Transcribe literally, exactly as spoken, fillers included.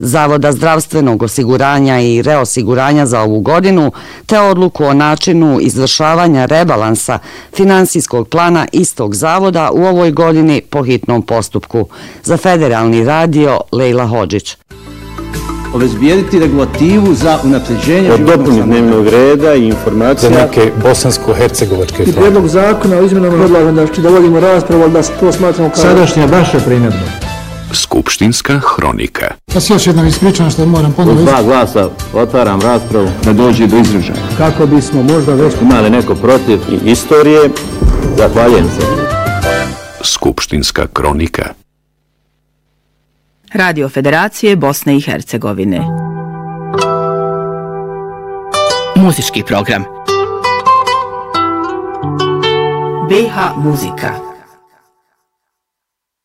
Zavoda zdravstvenog osiguranja i reosiguranja za ovu godinu, te odluku o načinu izvršavanja rebalansa finansijskog plana istog zavoda u ovoj godini po hitnom postupku. Za Federalni radio, Lejla Hodžić. Obezbijediti regulativu za unapređenje od dopuni dnevnog reda i informacija za neke bosansko-hercegovačke fronte. I prijedlog zakona o izmjenama predlažem da, da vodimo raspravu, ali da to smatramo kao... Sadašnja vaša primjedba. Skupštinska hronika. Ja se još jednom ispričavam što moram ponovno... U dva glasa otvaram raspravu da dođe do izražaja. Kako bismo možda već... imali neko protiv i istorije, zahvaljujem se. Skupštinska kronika. Radio Federacije Bosne i Hercegovine. Muzički program. B H muzika.